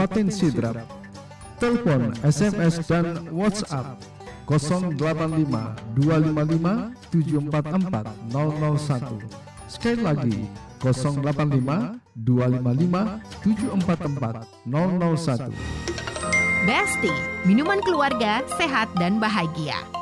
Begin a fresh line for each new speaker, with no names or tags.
paten sidrap. Telepon, SMS, dan WhatsApp 085 255 744 001. Sekali lagi 085 255 744 001.
Besti, minuman keluarga sehat dan bahagia.